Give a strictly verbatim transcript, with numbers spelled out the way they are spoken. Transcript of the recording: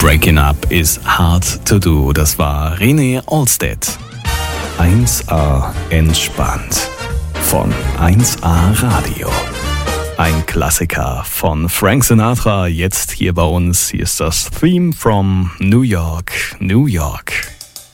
Breaking Up is Hard to Do. Das war René Olstedt. eins A entspannt von eins A Radio. Ein Klassiker von Frank Sinatra, jetzt hier bei uns. Hier ist das Theme from New York, New York.